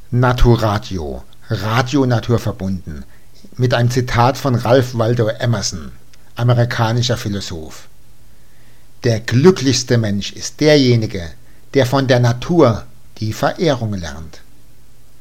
Naturatio, Radio naturverbunden, mit einem Zitat von Ralph Waldo Emerson, amerikanischer Philosoph. Der glücklichste Mensch ist derjenige, der von der Natur die Verehrung lernt.